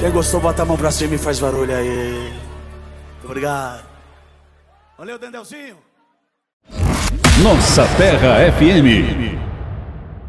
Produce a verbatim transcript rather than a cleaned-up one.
Quem gostou, bota a mão pra cima e faz barulho aí. Muito obrigado. Valeu, Dendelzinho. Nossa Terra F M.